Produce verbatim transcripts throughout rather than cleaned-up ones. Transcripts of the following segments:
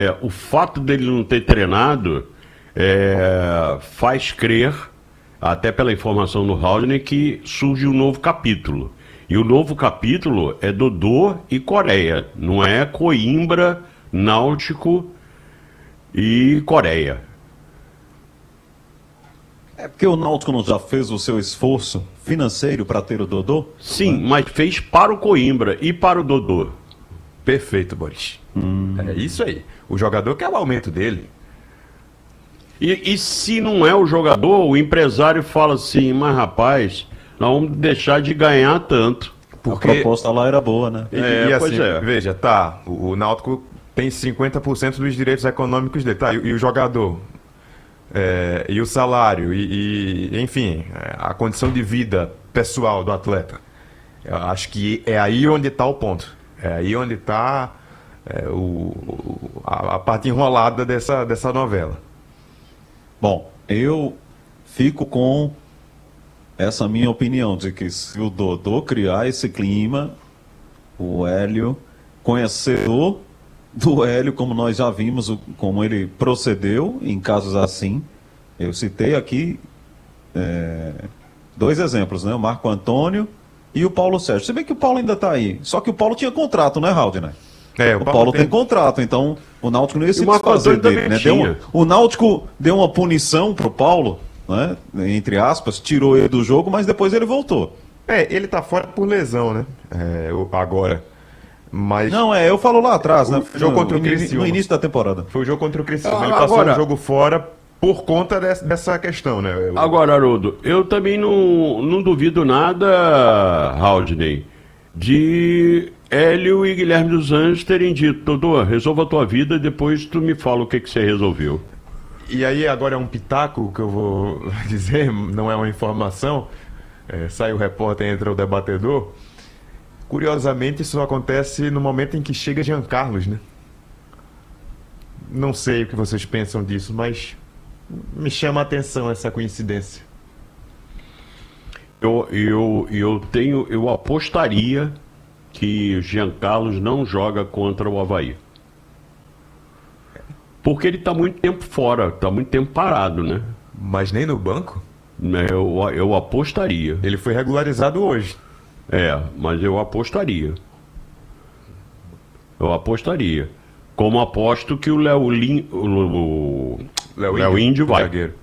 É, o fato dele não ter treinado é, faz crer, até pela informação do Haldane, que surge um novo capítulo. E o novo capítulo é Dodô e Coreia, não é Coimbra, Náutico e Coreia. É porque o Náutico não já fez o seu esforço financeiro para ter o Dodô? Sim, mas fez para o Coimbra e para o Dodô. Perfeito, Boris. Hum. É isso aí. O jogador quer o aumento dele. E, e se não é o jogador, o empresário fala assim, mas rapaz, nós vamos deixar de ganhar tanto. Porque a proposta lá era boa, né? E, é, e pois assim, é. veja, tá, o, o Náutico tem cinquenta por cento dos direitos econômicos dele, tá, e, e o jogador, é, e o salário, e, e enfim, a condição de vida pessoal do atleta. Eu acho que é aí onde está o ponto. É aí onde está é, o, o, a, a parte enrolada dessa, dessa novela. Bom, eu fico com essa minha opinião de que se o Dodô criar esse clima, o Hélio, conhecedor do Hélio, como nós já vimos, o, como ele procedeu em casos assim. Eu citei aqui é, dois exemplos, né? O Marco Antônio e o Paulo Sérgio. Se bem que o Paulo ainda está aí. Só que o Paulo tinha contrato, né, Haldane? É, o, o Paulo, Paulo tem... tem contrato, então o Náutico não ia se desfazer dele, né? Deu uma, o Náutico deu uma punição pro Paulo, né? Entre aspas, tirou ele do jogo, mas depois ele voltou. É, ele tá fora por lesão, né? É, agora. Mas... Não, é, eu falo lá atrás, o né? Jogo no, contra o Criciúma. No início da temporada. Foi o jogo contra o Criciúma. Ah, ele passou agora... o jogo fora por conta dessa, dessa questão, né? Eu... Agora, Haroldo, eu também não, não duvido nada, Haldane, de Hélio e Guilherme dos Anjos terem dito, Dodô, resolva a tua vida e depois tu me fala o que, que você resolveu. E aí agora é um pitaco que eu vou dizer, não é uma informação, é, sai o repórter, entra o debatedor. Curiosamente, isso acontece no momento em que chega Jean Carlos, né? Não sei o que vocês pensam disso, mas me chama a atenção essa coincidência. Eu, eu, eu tenho, eu apostaria que Jean Carlos não joga contra o Avaí. Porque ele está muito tempo fora, está muito tempo parado, né? Mas nem no banco? Eu, eu apostaria. Ele foi regularizado hoje. É, mas eu apostaria. Eu apostaria. Como aposto que o Léo Lin... o, o... Léo Léo Índio vai. Zagueiro.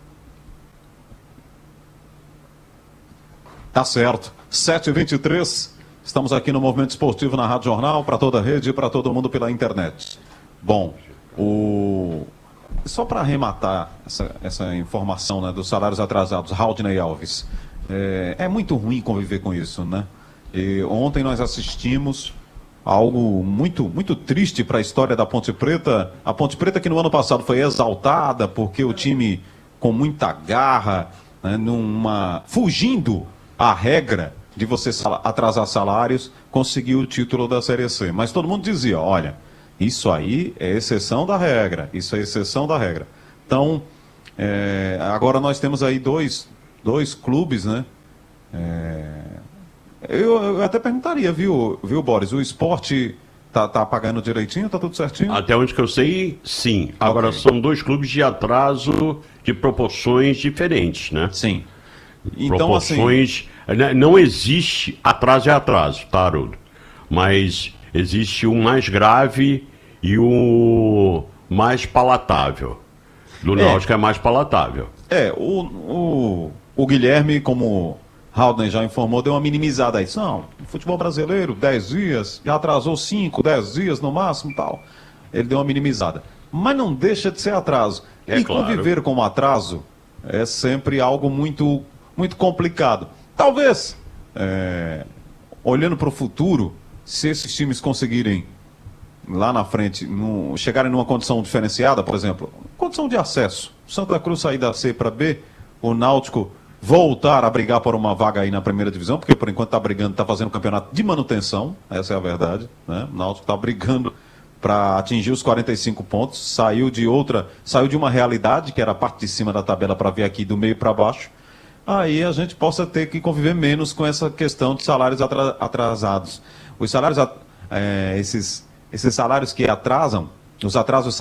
Tá certo. sete e vinte e três, estamos aqui no Movimento Esportivo na Rádio Jornal, para toda a rede e para todo mundo pela internet. Bom, o... só para arrematar essa, essa informação, né, dos salários atrasados, Haldane Alves, é, é muito ruim conviver com isso, né? E ontem nós assistimos algo muito, muito triste para a história da Ponte Preta. A Ponte Preta que no ano passado foi exaltada porque o time com muita garra, né, numa... fugindo à regra de você atrasar salários, conseguiu o título da Série C. Mas todo mundo dizia, olha, isso aí é exceção da regra, isso é exceção da regra. Então, é, agora nós temos aí dois, dois clubes, né? É, eu, eu até perguntaria, viu, viu, Boris, o Sport tá, tá pagando direitinho, tá tudo certinho? Até onde que eu sei, sim. Agora okay. São dois clubes de atraso de proporções diferentes, né? Sim. Então, proporções... Assim... Não existe atraso é atraso, tá, Haroldo? Mas existe um mais grave e o mais palatável. Do é. Náutico é mais palatável. É, o, o, o Guilherme, como Haldane já informou, deu uma minimizada aí. Não, futebol brasileiro, dez dias, já atrasou cinco, dez dias no máximo e tal. Ele deu uma minimizada. Mas não deixa de ser atraso. É e claro. Conviver com o atraso é sempre algo muito, muito complicado. Talvez, é, olhando para o futuro, se esses times conseguirem, lá na frente, no, chegarem numa condição diferenciada, por exemplo, condição de acesso, Santa Cruz sair da C para B, o Náutico voltar a brigar por uma vaga aí na primeira divisão, porque por enquanto está brigando, está fazendo um campeonato de manutenção, essa é a verdade, né? O Náutico está brigando para atingir os quarenta e cinco pontos, saiu de outra, saiu de uma realidade, que era a parte de cima da tabela, para vir aqui do meio para baixo. Aí a gente possa ter que conviver menos com essa questão de salários atrasados. Os salários, é, esses, esses salários que atrasam, Os atrasos